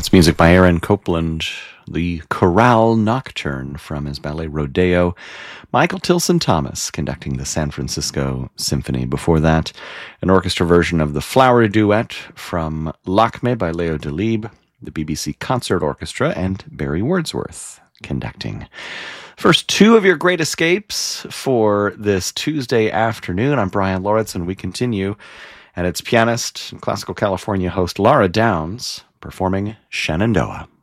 That's music by Aaron Copland, the Chorale Nocturne from his ballet Rodeo. Michael Tilson Thomas conducting the San Francisco Symphony. Before that, an orchestra version of the Flower Duet from Lakme by Leo Delibes, the BBC Concert Orchestra, and Barry Wordsworth conducting. First two of your great escapes for this Tuesday afternoon. I'm Brian Loritz, and we continue. And it's pianist and classical California host Laura Downs performing Shenandoah.